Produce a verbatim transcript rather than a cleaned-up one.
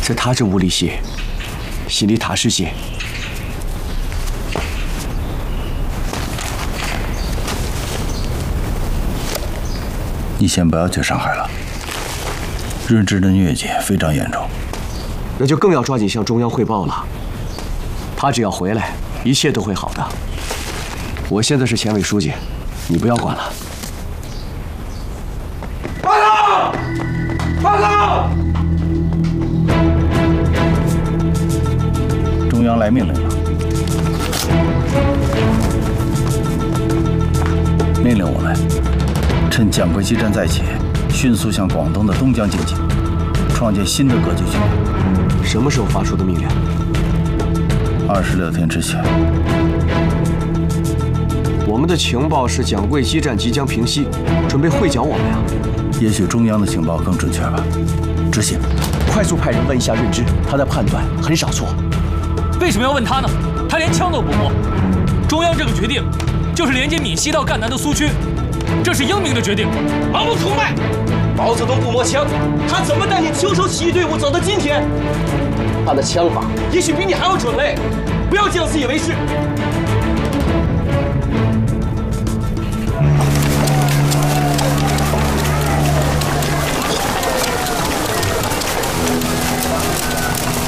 在他这屋里些，心里踏实些。 你先不要去上海了，日志的疟疾非常严重， 那就更要抓紧向中央汇报了。他只要回来，一切都会好的。我现在是前委书记，你不要管了。 报告！报告！ 中央来命令了，命令我们趁蒋桂基战再起，迅速向广东的东江进击，创建新的格局局面。 什么时候发出的命令？ 二十六天之前。 我们的情报是蒋桂基战即将平息，准备会剿我们呀。 也许中央的情报更准确吧。执行。 快速派人问一下润之，他的判断很少错。 为什么要问他呢？他连枪都不摸。中央这个决定，就是连接闽西到赣南的苏区，这是英明的决定。 盲目崇拜，毛泽东不摸枪，他怎么带领秋收起义队伍走到今天？他的枪法也许比你还要准嘞！不要这样自以为是。